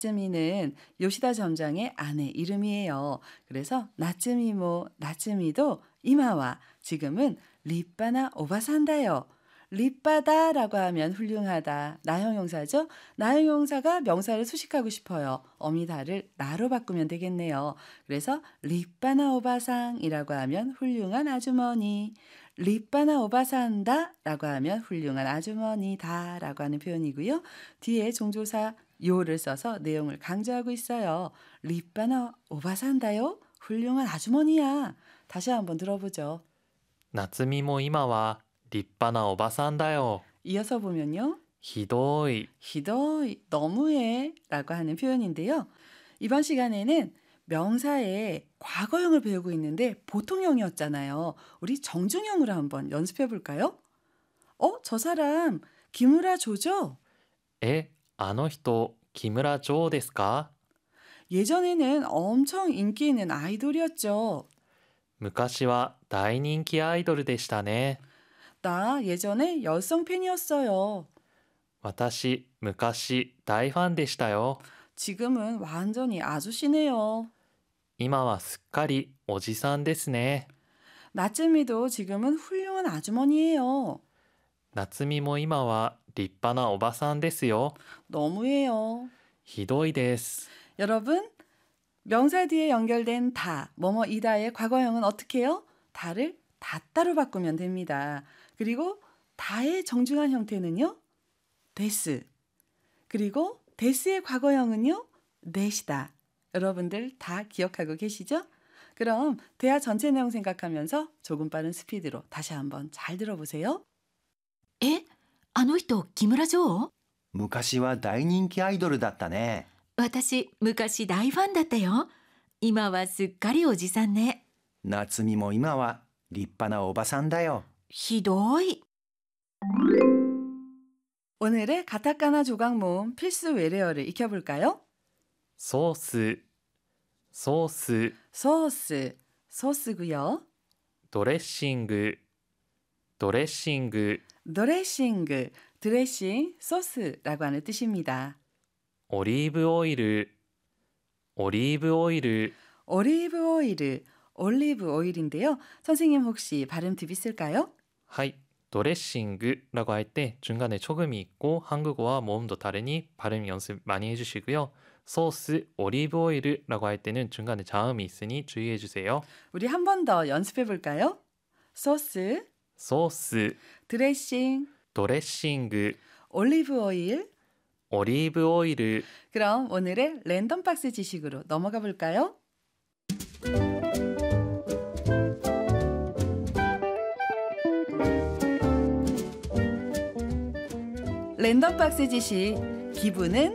나츠미는 요시다 점장의 아내 이름이에요. 그래서 나츠미모, 나츠미도 이마와 지금은 리빠나 오바산다요. 리빠다라고 하면 훌륭하다. 나형용사죠. 나형용사가 명사를 수식하고 싶어요. 어미다를 나로 바꾸면 되겠네요. 그래서 리빠나 오바상이라고 하면 훌륭한 아주머니. 리빠나 오바산다라고 하면 훌륭한 아주머니다라고 하는 표현이고요. 뒤에 종조사 요를 써서 내용을 강조하고 있어요. 리빠나 오바산다요. 훌륭한 아주머니야. 다시 한번 들어보죠. 夏美も今は立派なおばさんだよ。 이어서 보면요. ひどい。 히도이, 너무해 라고 하는 표현인데요. 이번 시간에는 명사의 과거형을 배우고 있는데 보통형이었잖아요. 우리 정중형으로 한번 연습해 볼까요? 저 사람 기무라 조죠? え、あの人、木村ジョーですか？ 예전에는 엄청 인기 있는 아이돌이었죠. 昔は大人気アイドルでしたね。 나 예전에 여성 팬이었어요. 私、昔大ファンでしたよ。 지금은 완전히 아저씨네요. 今はすっかりおじさんですね。 나츠미도 지금은 훌륭한 아주머니예요. 夏美も今は立派なおばさんですよ。 너무해요. ひどいです。 여러분, 명사 뒤에 연결된 다, 뭐뭐이다의 과거형은 어떻게 해요? 다를 다따로 바꾸면 됩니다. 그리고 다의 정중한 형태는요? 데스. 그리고 데스의 과거형은요? 넷이다. 여러분들 다 기억하고 계시죠? 그럼 대화 전체 내용 생각하면서 조금 빠른 스피드로 다시 한번 잘 들어보세요. え、あの人、木村城？ 昔は大人気アイドルだったね。 私、昔大ファンだったよ。今はすっかりおじさんね。 夏美も今は立派なおばさんだよ。 ひどい。 오늘의 가타카나 조각 모음 필수 외래어를 익혀볼까요? ソース、ソース、 소스, 소스고요. ドレッシング、ドレッシング、 드레싱, 드레싱, 소스라고 하는 뜻입니다. オリーブオイル、オリーブオイル、 올리브 오일, 올리브 오일인데요. 선생님 혹시 발음 팁 있을까요? はい、ドレッシング라고 할 때 중간에 초금이 있고 한국어와 모음도 다르니 발음 연습 많이 해주시고요. 소스, 올리브 오일이라고 할 때는 중간에 자음이 있으니 주의해 주세요. 우리 한 번 더 연습해 볼까요? 소스, 소스, 드레싱, 드레싱, 올리브 오일. 올리브 오일. 그럼 오늘의 랜덤 박스 지식으로 넘어가 볼까요? 랜덤 박스 지식. 기분은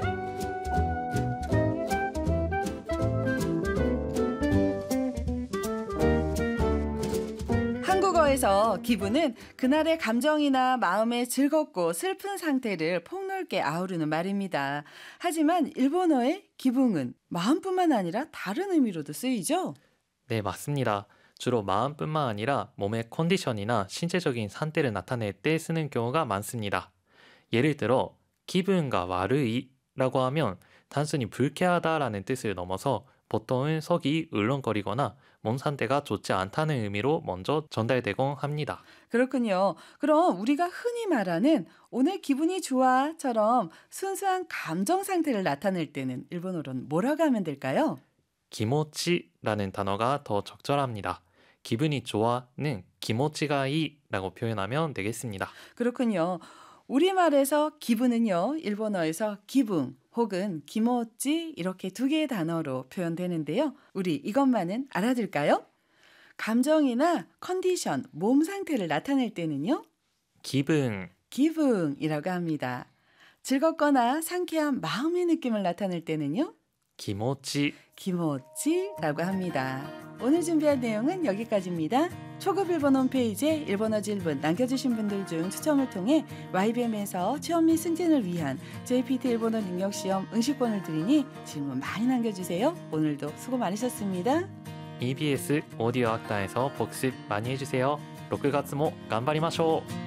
한국어에서 기분은 그날의 감정이나 마음의 즐겁고 슬픈 상태를 폭넓게 아우르는 말입니다. 하지만 일본어의 기분은 마음뿐만 아니라 다른 의미로도 쓰이죠? 네, 맞습니다. 주로 마음뿐만 아니라 몸의 컨디션이나 신체적인 상태를 나타낼 때 쓰는 경우가 많습니다. 예를 들어 기분가 와르이라고 하면 단순히 불쾌하다라는 뜻을 넘어서 보통은 속이 울렁거리거나 몸 상태가 좋지 않다는 의미로 먼저 전달되곤 합니다. 그렇군요. 그럼 우리가 흔히 말하는 오늘 기분이 좋아처럼 순수한 감정 상태를 나타낼 때는 일본어로는 뭐라고 하면 될까요? 기모치라는 단어가 더 적절합니다. 기분이 좋아는 기모치가 이라고 표현하면 되겠습니다. 그렇군요. 우리말에서 기분은요, 일본어에서 기분 혹은 기모찌 이렇게 두 개의 단어로 표현되는데요. 우리 이것만은 알아둘까요? 감정이나 컨디션, 몸 상태를 나타낼 때는요. 기분이라고 합니다. 즐겁거나 상쾌한 마음의 느낌을 나타낼 때는요. 기모찌라고 합니다. 오늘 준비한 내용은 여기까지입니다. 초급 일본어 홈페이지에 일본어 질문 남겨주신 분들 중 추첨을 통해 YBM에서 취업 및 승진을 위한 JPT 일본어 능력시험 응시권을 드리니 질문 많이 남겨주세요. 오늘도 수고 많으셨습니다. EBS 오디오 학단에서 복습 많이 해주세요. 6月も頑張りましょう。